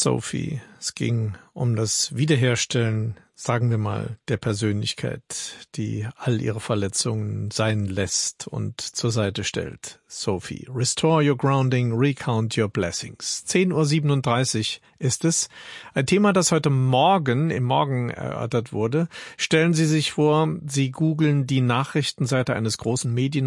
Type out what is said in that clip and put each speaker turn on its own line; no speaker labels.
Sophie. Es ging um das Wiederherstellen, sagen wir mal, der Persönlichkeit, die all ihre Verletzungen sein lässt und zur Seite stellt. Sophie. Restore your grounding, recount your blessings. 10:37 Uhr ist es. Ein Thema, das heute Morgen, im Morgen erörtert wurde. Stellen Sie sich vor, Sie googeln die Nachrichtenseite eines großen